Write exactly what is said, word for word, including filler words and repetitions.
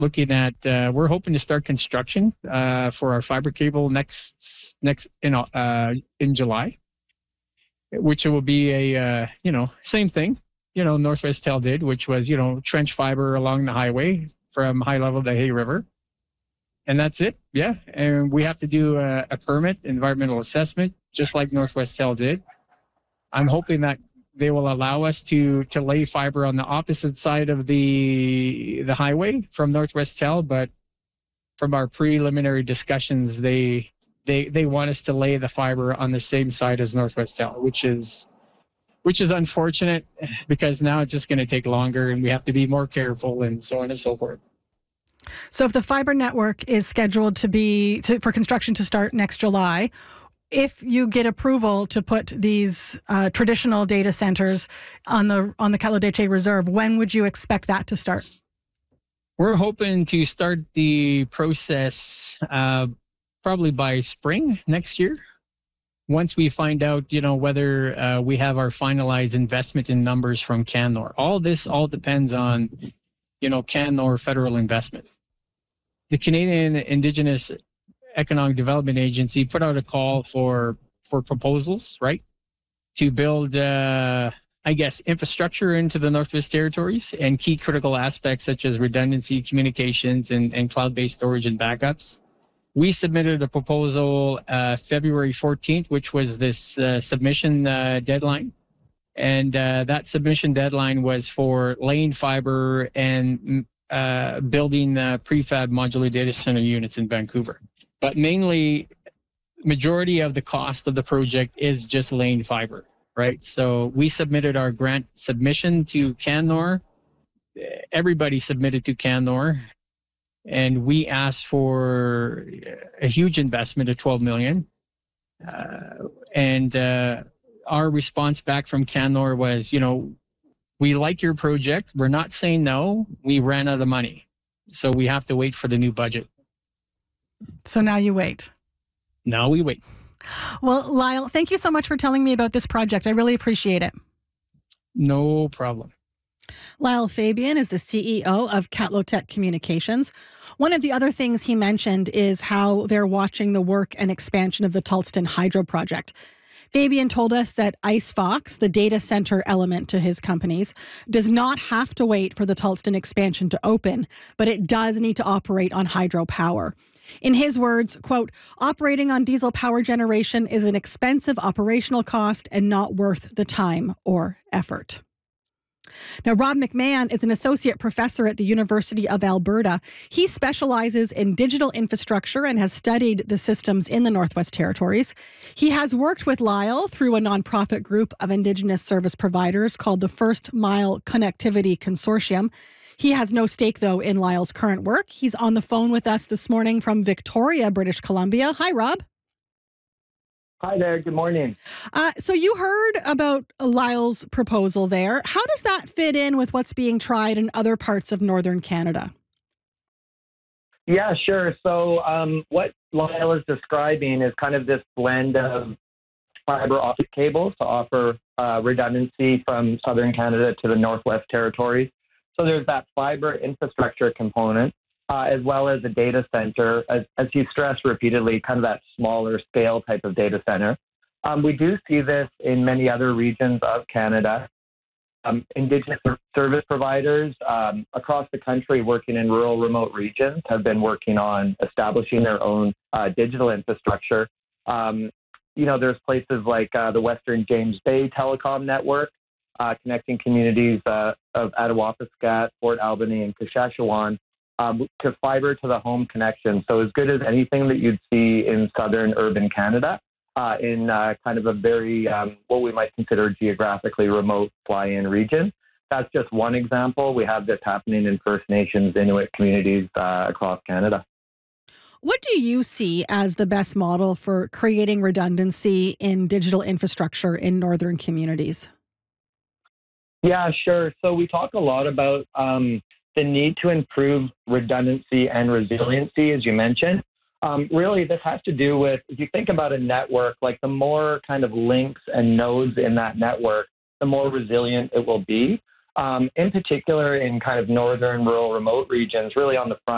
looking at, uh, we're hoping to start construction uh, for our fiber cable next, next in, uh, in July, which will be a, uh, you know, same thing, you know, Northwestel did, which was, you know, trench fiber along the highway from high level to Hay River. And that's it. Yeah. And we have to do a, a permit, environmental assessment, just like Northwestel did. I'm hoping that they will allow us to to lay fiber on the opposite side of the the highway from Northwestel, but from our preliminary discussions, they they they want us to lay the fiber on the same side as Northwestel, which is which is unfortunate because now it's just going to take longer and we have to be more careful and so on and so forth. So if the fiber network is scheduled to be to, for construction to start next July, if you get approval to put these uh, traditional data centers on the on the Catlo-Deche Reserve, when would you expect that to start? We're hoping to start the process uh, probably by spring next year. Once we find out, you know, whether uh, we have our finalized investment in numbers from Canfor. All this all depends on, you know, Canfor federal investment. The Canadian Indigenous Economic Development Agency put out a call for for proposals, right, to build, uh, I guess, infrastructure into the Northwest Territories and key critical aspects such as redundancy, communications, and, and cloud-based storage and backups. We submitted a proposal uh, February fourteenth, which was this uh, submission uh, deadline. And uh, that submission deadline was for laying fiber and uh, building uh, prefab modular data center units in Vancouver. But mainly, majority of the cost of the project is just laying fiber, right? So we submitted our grant submission to Canfor. Everybody submitted to Canfor. And we asked for a huge investment of twelve million dollars. Uh, and uh, our response back from Canfor was, you know, we like your project. We're not saying no. We ran out of money. So we have to wait for the new budget. So now you wait. Now we wait. Well, Lyle, thank you so much for telling me about this project. I really appreciate it. No problem. Lyle Fabian is the C E O of Catlo-Tech Communications. One of the other things he mentioned is how they're watching the work and expansion of the Tulston Hydro project. Fabian told us that IceFox, the data center element to his companies, does not have to wait for the Tulston expansion to open, but it does need to operate on hydropower. In his words, quote, operating on diesel power generation is an expensive operational cost and not worth the time or effort. Now, Rob McMahon is an associate professor at the University of Alberta. He specializes in digital infrastructure and has studied the systems in the Northwest Territories. He has worked with Lyle through a nonprofit group of Indigenous service providers called the First Mile Connectivity Consortium. He has no stake, though, in Lyle's current work. He's on the phone with us this morning from Victoria, British Columbia. Hi, Rob. Hi there. Good morning. Uh, so you heard about Lyle's proposal there. How does that fit in with what's being tried in other parts of Northern Canada? Yeah, sure. So um, what Lyle is describing is kind of this blend of fiber optic cables to offer uh, redundancy from Southern Canada to the Northwest Territories. So there's that fiber infrastructure component, uh, as well as a data center, as, as he stressed repeatedly, kind of that smaller scale type of data center. Um, we do see this in many other regions of Canada. Um, Indigenous service providers um, across the country working in rural, remote regions have been working on establishing their own uh, digital infrastructure. Um, you know, there's places like uh, the Western James Bay Telecom Network, Uh, connecting communities uh, of Attawapiskat, Fort Albany, and Saskatchewan um, to fiber to the home connection. So as good as anything that you'd see in southern urban Canada, uh, in uh, kind of a very, um, what we might consider geographically remote fly-in region. That's just one example. We have this happening in First Nations, Inuit communities uh, across Canada. What do you see as the best model for creating redundancy in digital infrastructure in northern communities? Yeah, sure. So we talk a lot about um, the need to improve redundancy and resiliency, as you mentioned. Um, really, this has to do with, if you think about a network, like the more kind of links and nodes in that network, the more resilient it will be. Um, in particular, in kind of northern, rural, remote regions, really on the front